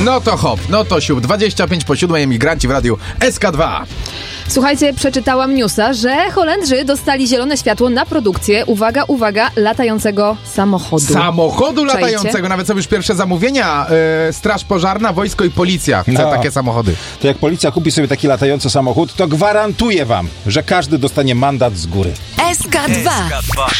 No to hop, no to siup. 25 po 7 emigranci w radiu SK2. Słuchajcie, przeczytałam newsa, że Holendrzy dostali zielone światło na produkcję, uwaga, uwaga, latającego samochodu. Samochodu Czajcie? latającego, nawet są już pierwsze zamówienia. Straż pożarna, wojsko i policja chce takie samochody. To jak policja kupi sobie taki latający samochód, to gwarantuję wam, że każdy dostanie mandat z góry. SK2.